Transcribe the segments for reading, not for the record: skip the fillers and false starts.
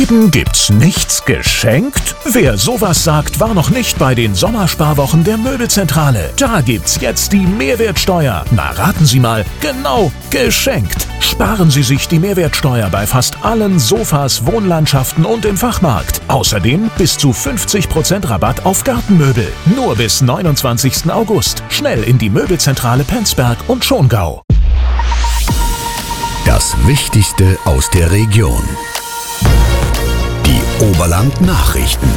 Deswegen gibt's nichts geschenkt? Wer sowas sagt, war noch nicht bei den Sommersparwochen der Möbelzentrale. Da gibt's jetzt die Mehrwertsteuer. Na, raten Sie mal, genau, geschenkt. Sparen Sie sich die Mehrwertsteuer bei fast allen Sofas, Wohnlandschaften und im Fachmarkt. Außerdem bis zu 50% Rabatt auf Gartenmöbel. Nur bis 29. August. Schnell in die Möbelzentrale Penzberg und Schongau. Das Wichtigste aus der Region. Die Oberland-Nachrichten.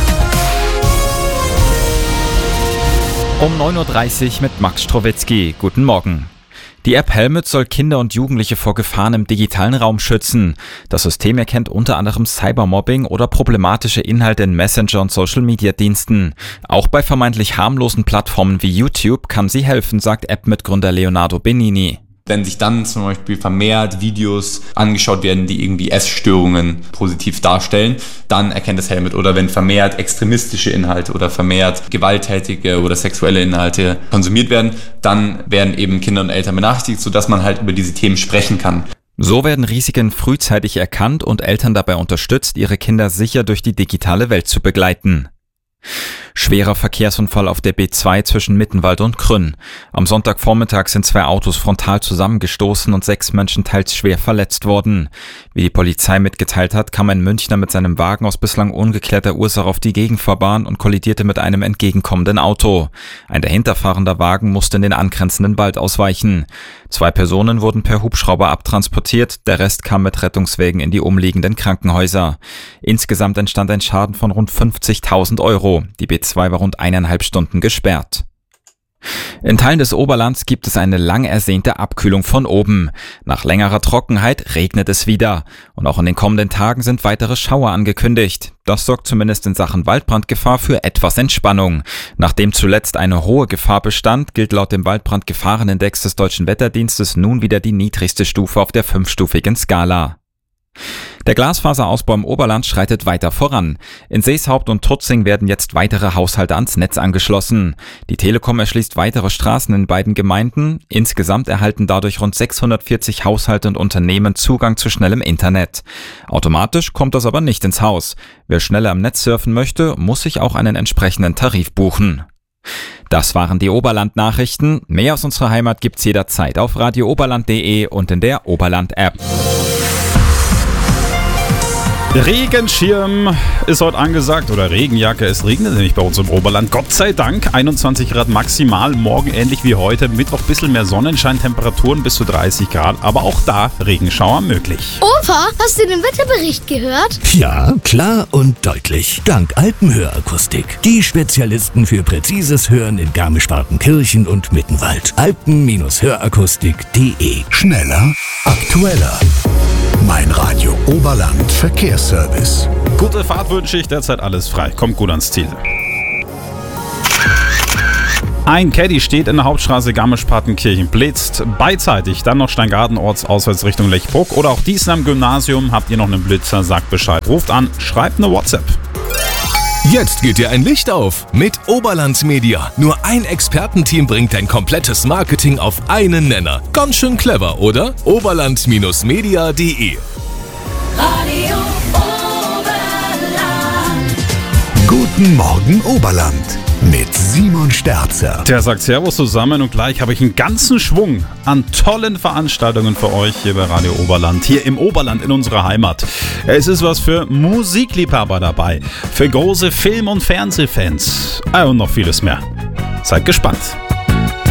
Um 9.30 Uhr mit Max Strowitzki. Guten Morgen. Die App Helmet soll Kinder und Jugendliche vor Gefahren im digitalen Raum schützen. Das System erkennt unter anderem Cybermobbing oder problematische Inhalte in Messenger- und Social-Media-Diensten. Auch bei vermeintlich harmlosen Plattformen wie YouTube kann sie helfen, sagt App-Mitgründer Leonardo Benini. Wenn sich dann zum Beispiel vermehrt Videos angeschaut werden, die irgendwie Essstörungen positiv darstellen, dann erkennt das Helmet. Oder wenn vermehrt extremistische Inhalte oder vermehrt gewalttätige oder sexuelle Inhalte konsumiert werden, dann werden eben Kinder und Eltern benachrichtigt, sodass man halt über diese Themen sprechen kann. So werden Risiken frühzeitig erkannt und Eltern dabei unterstützt, ihre Kinder sicher durch die digitale Welt zu begleiten. Schwerer Verkehrsunfall auf der B2 zwischen Mittenwald und Krünn. Am Sonntagvormittag sind 2 Autos frontal zusammengestoßen und 6 Menschen teils schwer verletzt worden. Wie die Polizei mitgeteilt hat, kam ein Münchner mit seinem Wagen aus bislang ungeklärter Ursache auf die Gegenfahrbahn und kollidierte mit einem entgegenkommenden Auto. Ein dahinterfahrender Wagen musste in den angrenzenden Wald ausweichen. 2 Personen wurden per Hubschrauber abtransportiert, der Rest kam mit Rettungswägen in die umliegenden Krankenhäuser. Insgesamt entstand ein Schaden von rund 50.000 Euro. Die B2 war rund 1,5 Stunden gesperrt. In Teilen des Oberlands gibt es eine lang ersehnte Abkühlung von oben. Nach längerer Trockenheit regnet es wieder. Und auch in den kommenden Tagen sind weitere Schauer angekündigt. Das sorgt zumindest in Sachen Waldbrandgefahr für etwas Entspannung. Nachdem zuletzt eine hohe Gefahr bestand, gilt laut dem Waldbrandgefahrenindex des Deutschen Wetterdienstes nun wieder die niedrigste Stufe auf der 5-stufigen Skala. Der Glasfaserausbau im Oberland schreitet weiter voran. In Seeshaupt und Tutzing werden jetzt weitere Haushalte ans Netz angeschlossen. Die Telekom erschließt weitere Straßen in beiden Gemeinden. Insgesamt erhalten dadurch rund 640 Haushalte und Unternehmen Zugang zu schnellem Internet. Automatisch kommt das aber nicht ins Haus. Wer schneller am Netz surfen möchte, muss sich auch einen entsprechenden Tarif buchen. Das waren die Oberland-Nachrichten. Mehr aus unserer Heimat gibt's jederzeit auf radiooberland.de und in der Oberland-App. Regenschirm ist heute angesagt oder Regenjacke. Es regnet nämlich bei uns im Oberland. Gott sei Dank 21 Grad maximal. Morgen ähnlich wie heute. Mittwoch ein bisschen mehr Sonnenschein, Temperaturen bis zu 30 Grad. Aber auch da Regenschauer möglich. Opa, hast du den Wetterbericht gehört? Ja, klar und deutlich. Dank Alpenhörakustik. Die Spezialisten für präzises Hören in Garmisch-Partenkirchen und Mittenwald. Alpen-Hörakustik.de. Schneller, aktueller. Mein Radio Oberland Verkehrsservice. Gute Fahrt wünsche ich, derzeit alles frei. Kommt gut ans Ziel. Ein Caddy steht in der Hauptstraße Garmisch-Partenkirchen, blitzt beidseitig. Dann noch Steingarten ortsauswärts Richtung Lechbruck oder auch Diessen am Gymnasium. Habt ihr noch einen Blitzer, sagt Bescheid. Ruft an, schreibt eine WhatsApp. Jetzt geht dir ein Licht auf mit Oberland Media. Nur ein Expertenteam bringt dein komplettes Marketing auf einen Nenner. Ganz schön clever, oder? Oberland-media.de. Radio Oberland. Guten Morgen Oberland mit Simon Sterzer. Der sagt Servus zusammen und gleich habe ich einen ganzen Schwung an tollen Veranstaltungen für euch hier bei Radio Oberland, hier im Oberland in unserer Heimat. Es ist was für Musikliebhaber dabei, für große Film- und Fernsehfans und noch vieles mehr. Seid gespannt.